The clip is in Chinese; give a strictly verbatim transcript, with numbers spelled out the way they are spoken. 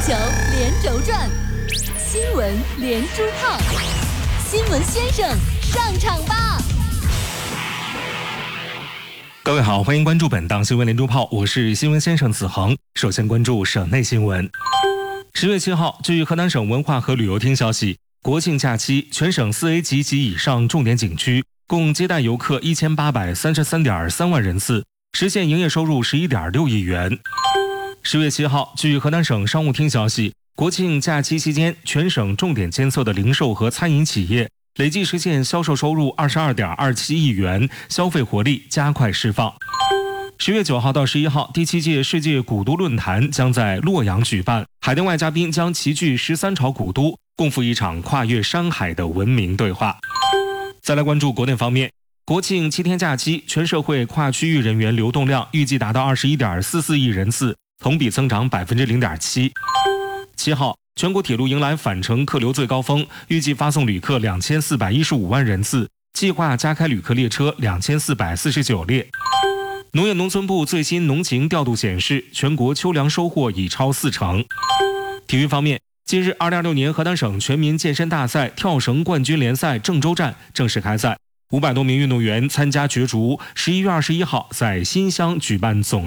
球连轴转，新闻连珠炮，新闻先生上场吧！ 各位好，欢迎关注本档新闻连珠炮，我是新闻先生子恒。首先关注省内新闻。十月七号，据河南省文化和旅游厅消息，国庆假期全省四 A 级及以上重点景区共接待游客一千八百三十三点三万人次，实现营业收入十一点六亿元。十月七号，据河南省商务厅消息，国庆假期期间，全省重点监测的零售和餐饮企业累计实现销售收入二十二点二七亿元，消费活力加快释放。十月九号到十一号，第七届世界古都论坛将在洛阳举办，海内外嘉宾将齐聚十三朝古都，共赴一场跨越山海的文明对话。再来关注国内方面，国庆七天假期，全社会跨区域人员流动量预计达到二十一点四四亿人次，同比增长百分之零点七。七号，全国铁路迎来返程客流最高峰，预计发送旅客两千四百一十五万人次，计划加开旅客列车两千四百四十九列。农业农村部最新农情调度显示，全国秋粮收获已超四成。体育方面，近日二零二六年河南省全民健身大赛跳绳冠军联赛郑州站正式开赛，五百多名运动员参加角逐，十一月二十一号在新乡举办总